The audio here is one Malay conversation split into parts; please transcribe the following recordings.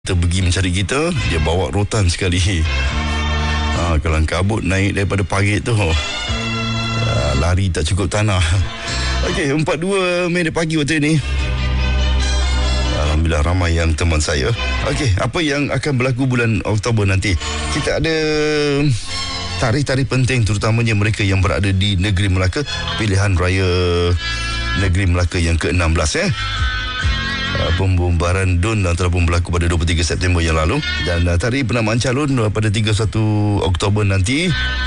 Kita pergi mencari kita, dia bawa rotan sekali. Kelang kabut naik daripada parit tu. Lari tak cukup tanah. Okey, 42 Mei pagi waktu ini. Alhamdulillah ramai yang teman saya. Okey, apa yang akan berlaku bulan Oktober nanti? Kita ada tarikh-tarikh penting, terutamanya mereka yang berada di Negeri Melaka, pilihan raya Negeri Melaka yang ke-16 Pembombaran DUN telah pun berlaku pada 23 September yang lalu, dan tarikh penamaan calon pada 31 Oktober nanti.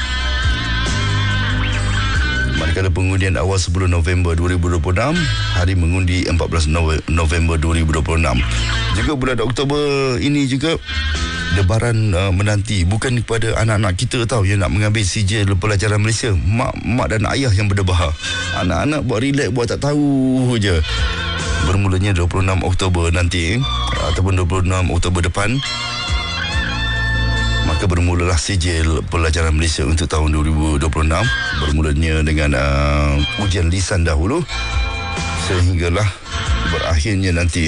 Manakala pengundian awal 10 November 2026, hari mengundi 14 November 2026. Juga bulan Oktober ini juga Lebaran menanti, bukan kepada anak-anak kita tahu yang nak mengambil sijil pelajaran Malaysia. Mak dan ayah yang berdebah. Anak-anak buat relax, buat tak tahu je. Bermulanya 26 Oktober nanti ataupun 26 Oktober depan, maka bermulalah sijil pelajaran Malaysia untuk tahun 2026. Bermulanya dengan ujian lisan dahulu, sehinggalah berakhirnya nanti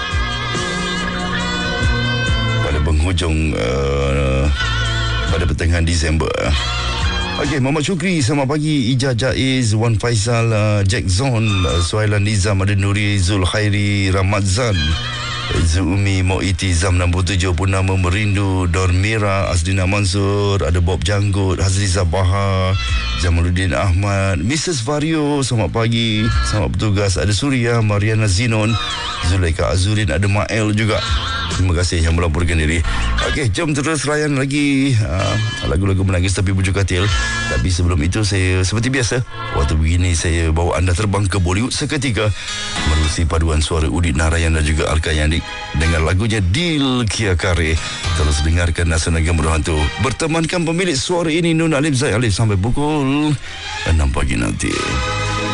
pada penghujung pada pertengahan Disember. Okey, Muhammad Syukri, selamat pagi. Ija Jaiz, Wan Faisal, Jack Zon, Suhailan Nizam, Ada Nuri, Zul Khairi, Ramadzan, Zumi, Mo'iti, Zam 67, Purnama Merindu, Dormira, Asdina Mansur, ada Bob Janggut, Hazriza Baha, Jamaluddin Ahmad, Mrs. Vario, selamat pagi. Selamat bertugas. Ada Surya, Mariana Zinon, Zulaika Azurin, ada Mael juga. Terima kasih yang melaporkan diri. Okey, jom terus layan lagi lagu-lagu menangis tapi bujuk katil. Tapi sebelum itu, saya seperti biasa, waktu begini saya bawa anda terbang ke Bollywood seketika menerusi paduan suara Udit Narayan dan juga Alka Yandik dengan lagunya Dil Kia Kare. Terus dengarkan Nasa Negam Berhantu. Bertemankan pemilik suara ini, Nun Alif Zaid Alif, sampai pukul 6 pagi nanti.